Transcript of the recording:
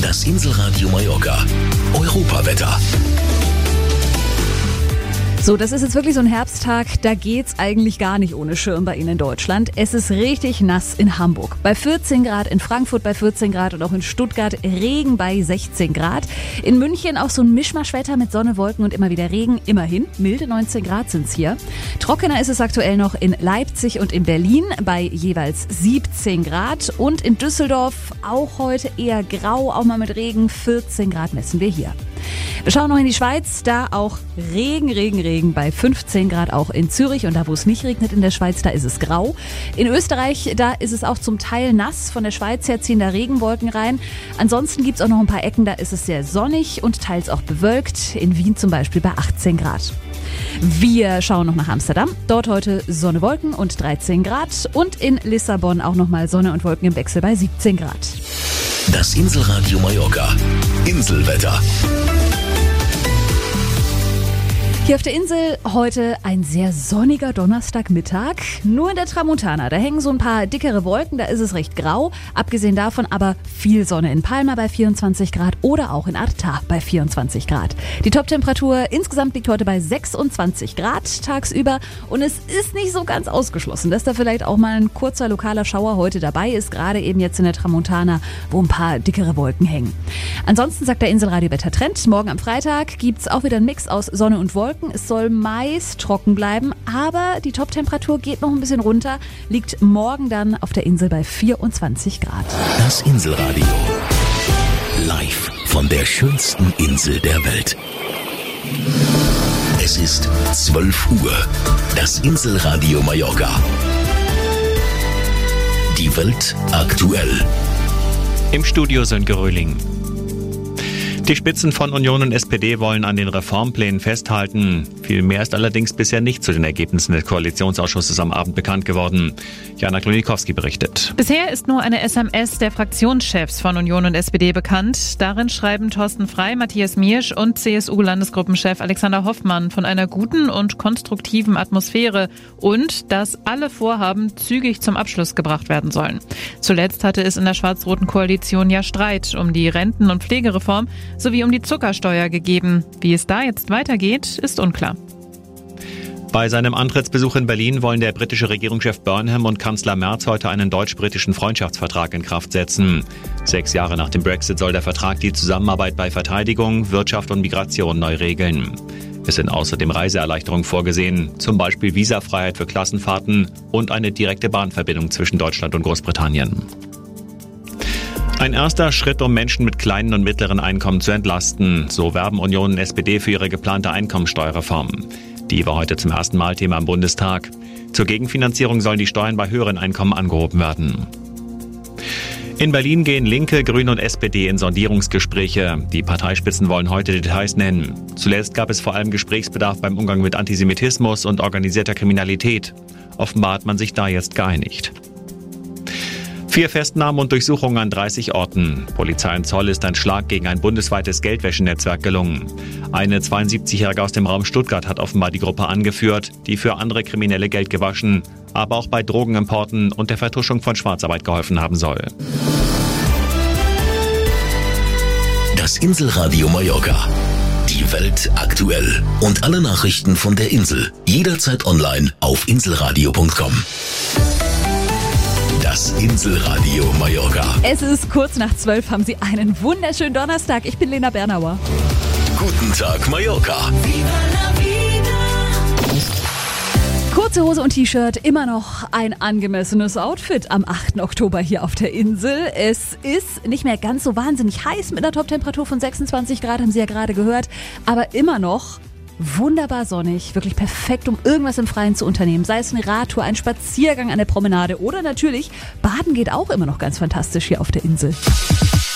Das Inselradio Mallorca. Europawetter. So, das ist jetzt wirklich so ein Herbsttag, da geht's eigentlich gar nicht ohne Schirm bei Ihnen in Deutschland. Es ist richtig nass in Hamburg. Bei 14 Grad, in Frankfurt bei 14 Grad und auch in Stuttgart Regen bei 16 Grad. In München auch so ein Mischmaschwetter mit Sonne, Wolken und immer wieder Regen. Immerhin, milde 19 Grad sind's hier. Trockener ist es aktuell noch in Leipzig und in Berlin bei jeweils 17 Grad. Und in Düsseldorf auch heute eher grau, auch mal mit Regen. 14 Grad messen wir hier. Wir schauen noch in die Schweiz, da auch Regen bei 15 Grad auch in Zürich und da, wo es nicht regnet in der Schweiz, da ist es grau. In Österreich, da ist es auch zum Teil nass, von der Schweiz her ziehen da Regenwolken rein. Ansonsten gibt's auch noch ein paar Ecken, da ist es sehr sonnig und teils auch bewölkt, in Wien zum Beispiel bei 18 Grad. Wir schauen noch nach Amsterdam, dort heute Sonne, Wolken und 13 Grad und in Lissabon auch nochmal Sonne und Wolken im Wechsel bei 17 Grad. Das Inselradio Mallorca. Inselwetter. Hier auf der Insel heute ein sehr sonniger Donnerstagmittag. Nur in der Tramontana, da hängen so ein paar dickere Wolken, da ist es recht grau. Abgesehen davon aber viel Sonne in Palma bei 24 Grad oder auch in Arta bei 24 Grad. Die Toptemperatur insgesamt liegt heute bei 26 Grad tagsüber und es ist nicht so ganz ausgeschlossen, dass da vielleicht auch mal ein kurzer lokaler Schauer heute dabei ist, gerade eben jetzt in der Tramontana, wo ein paar dickere Wolken hängen. Ansonsten sagt der Inselradio-Wettertrend, morgen am Freitag gibt's auch wieder einen Mix aus Sonne und Wolken. Es soll meist trocken bleiben, aber die Toptemperatur geht noch ein bisschen runter, liegt morgen dann auf der Insel bei 24 Grad. Das Inselradio. Live von der schönsten Insel der Welt. Es ist 12 Uhr. Das Inselradio Mallorca. Die Welt aktuell. Im Studio Sönke Röhling. Die Spitzen von Union und SPD wollen an den Reformplänen festhalten. Viel mehr ist allerdings bisher nicht zu den Ergebnissen des Koalitionsausschusses am Abend bekannt geworden. Jana Klonikowski berichtet. Bisher ist nur eine SMS der Fraktionschefs von Union und SPD bekannt. Darin schreiben Thorsten Frey, Matthias Miersch und CSU-Landesgruppenchef Alexander Hoffmann von einer guten und konstruktiven Atmosphäre und dass alle Vorhaben zügig zum Abschluss gebracht werden sollen. Zuletzt hatte es in der schwarz-roten Koalition ja Streit um die Renten- und Pflegereform sowie um die Zuckersteuer gegeben. Wie es da jetzt weitergeht, ist unklar. Bei seinem Antrittsbesuch in Berlin wollen der britische Regierungschef Burnham und Kanzler Merz heute einen deutsch-britischen Freundschaftsvertrag in Kraft setzen. 6 Jahre nach dem Brexit soll der Vertrag die Zusammenarbeit bei Verteidigung, Wirtschaft und Migration neu regeln. Es sind außerdem Reiseerleichterungen vorgesehen, zum Beispiel Visafreiheit für Klassenfahrten und eine direkte Bahnverbindung zwischen Deutschland und Großbritannien. Ein erster Schritt, um Menschen mit kleinen und mittleren Einkommen zu entlasten. So werben Union und SPD für ihre geplante Einkommensteuerreform. Die war heute zum ersten Mal Thema im Bundestag. Zur Gegenfinanzierung sollen die Steuern bei höheren Einkommen angehoben werden. In Berlin gehen Linke, Grüne und SPD in Sondierungsgespräche. Die Parteispitzen wollen heute Details nennen. Zuletzt gab es vor allem Gesprächsbedarf beim Umgang mit Antisemitismus und organisierter Kriminalität. Offenbar hat man sich da jetzt geeinigt. 4 Festnahmen und Durchsuchungen an 30 Orten. Polizei und Zoll ist ein Schlag gegen ein bundesweites Geldwäschenetzwerk gelungen. Eine 72-Jährige aus dem Raum Stuttgart hat offenbar die Gruppe angeführt, die für andere Kriminelle Geld gewaschen, aber auch bei Drogenimporten und der Vertuschung von Schwarzarbeit geholfen haben soll. Das Inselradio Mallorca. Die Welt aktuell. Und alle Nachrichten von der Insel. Jederzeit online auf inselradio.com. Das Inselradio Mallorca. Es ist kurz nach 12, haben Sie einen wunderschönen Donnerstag. Ich bin Lena Bernauer. Guten Tag Mallorca. Kurze Hose und T-Shirt, immer noch ein angemessenes Outfit am 8. Oktober hier auf der Insel. Es ist nicht mehr ganz so wahnsinnig heiß mit einer Toptemperatur von 26 Grad, haben Sie ja gerade gehört, aber immer noch wunderbar sonnig, wirklich perfekt, um irgendwas im Freien zu unternehmen. Sei es eine Radtour, ein Spaziergang an der Promenade oder natürlich Baden geht auch immer noch ganz fantastisch hier auf der Insel.